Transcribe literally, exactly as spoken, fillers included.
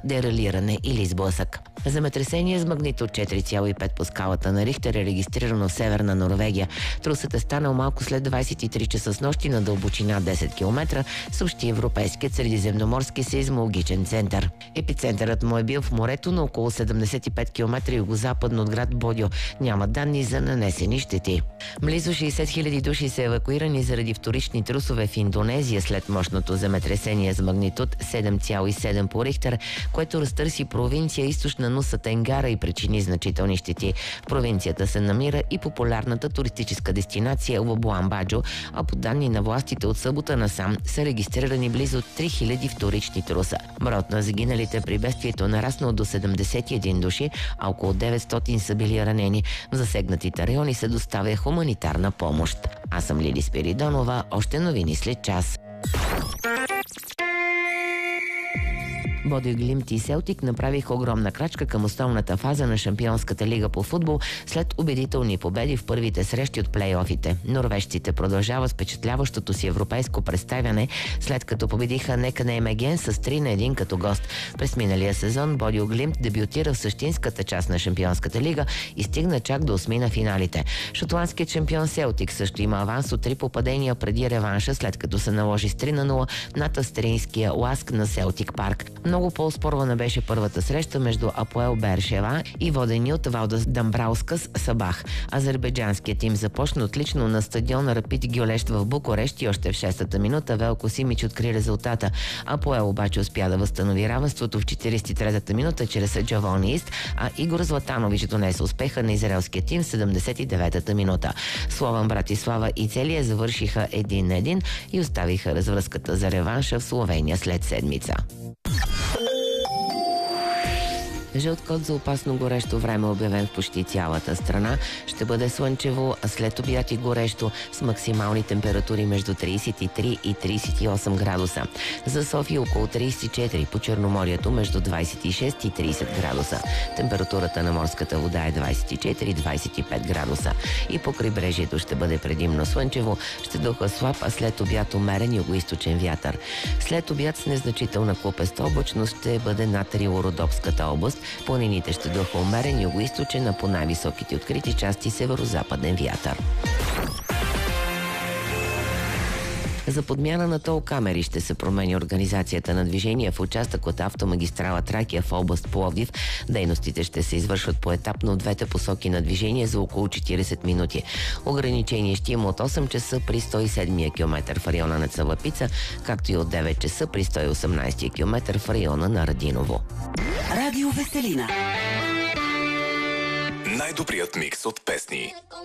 дералиране или сблъсък. Земетресение с магнитуд четири цяло и пет по скалата на Рихтер е регистрирано в северна Норвегия. Трусът е станал малко след двадесет и три часа с нощи на дълбочина десет километра, съобщи Европейският средиземноморски сеизмологичен център. Епицентърът му е бил в морето на около седемдесет и пет километра югозападно от град Бодио. Няма данни за нанесени щети. Близо шейсет хиляди души са евакуирани заради вторични трусове в Индонезия след мощното земетресение с магнитуд седем цяло и седем по Рихтер, което разтърси провинция източна Нуса Тенгара и причини значителни щети. В провинцията се намира и популярната туристическа дестинация Лабуан Баджо, а по данни на властите от събота насам са регистрирани близо три хиляди вторични труса. Броят на загиналите при бедствието нараснал до седемдесет и един души, а около деветстотин са били ранени. В засегнатите райони се доставя хуманитарна помощ. Аз съм Лили Спиридонова, още новини след час. Бодо Глимт и Селтик направиха огромна крачка към основната фаза на Шампионската лига по футбол след убедителни победи в първите срещи от плейофите. Норвежците продължават впечатляващото си европейско представяне, след като победиха Нека Неймеген с три на един като гост. През миналия сезон Бодо Глимт дебютира в същинската част на Шампионската лига и стигна чак до осми на финалите. Шотландският шампион Селтик също има аванс от три попадения преди реванша, след като се наложи с три на нула над австрийския Ласк на Селтик парк. Много по-спорвана беше първата среща между Апоел Бершева и водени от Валдас Дамбраускас Сабах. Азербайджанският тим започна отлично на стадион Рапид Гюлещ в Букурещ и още в шестата минута Велко Симич откри резултата. Апоел обаче успя да възстанови равенството в четиридесет и третата минута чрез Джавони Ист, а Игор Златанович донесе успеха на израелския тим в седемдесет и деветата минута. Слован Братислава и Целия завършиха един на един и оставиха развръзката за реванша в Словения след седмица. Жълт код за опасно горещо време, обявен в почти цялата страна. Ще бъде слънчево, а след обяд и горещо с максимални температури между тридесет и три и тридесет и осем градуса. За София около тридесет и четири, по Черноморието между двадесет и шест и тридесет градуса. Температурата на морската вода е двадесет и четири до двадесет и пет градуса. И по крайбрежието ще бъде предимно слънчево, ще духа слаб, а след обяд умерен югоизточен вятър. След обяд с незначителна купеста облачност ще бъде над Рило-Родопската област. Планините ще духа умерен югоизточен, а по най-високите открити части северо-западен вятър. За подмяна на тол камери ще се промени организацията на движение в участък от автомагистрала Тракия в област Пловдив. Дейностите ще се извършват поетапно от двете посоки на движение за около четиридесет минути. Ограничение ще има от осем часа при сто и седмия километър в района на Цалапица, както и от девет часа при сто и осемнадесетия километър в района на Радиново. Радио Веселина. Най-добрият микс от песни.